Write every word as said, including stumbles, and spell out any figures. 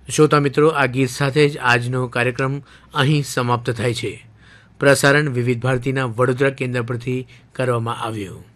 શ્રોતા મિત્રો, આ ગીત સાથે જ આજનો કાર્યક્રમ અહીં સમાપ્ત થાય છે. પ્રસારણ વિવિધ ભારતીના વડોદરા કેન્દ્ર પરથી કરવામાં આવ્યું.